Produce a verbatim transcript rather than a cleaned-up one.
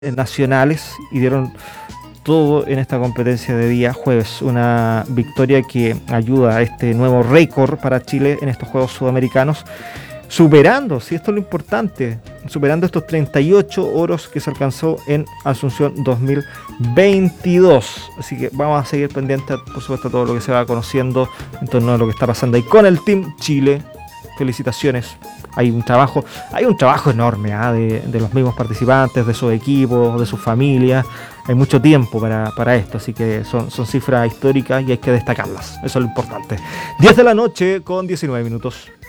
nacionales y dieron todo en esta competencia de día jueves. Una victoria que ayuda a este nuevo récord para Chile en estos Juegos Sudamericanos, superando, si esto es lo importante, superando estos treinta y ocho oros que se alcanzó en Asunción dos mil veintidós. Así que vamos a seguir pendientes, por supuesto, todo lo que se va conociendo en torno a lo que está pasando ahí con el Team Chile. Felicitaciones. Hay un trabajo, hay un trabajo enorme ¿eh? de, de los mismos participantes, de sus equipos, de sus familias. Hay mucho tiempo para, para esto, así que son, son cifras históricas y hay que destacarlas. Eso es lo importante. diez de la noche con diecinueve minutos.